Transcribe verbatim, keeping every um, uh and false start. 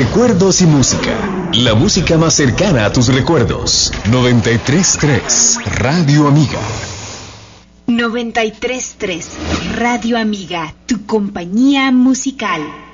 Recuerdos y música. La música más cercana a tus recuerdos. noventa y tres punto tres Radio Amiga. noventa y tres punto tres Radio Amiga, tu compañía musical.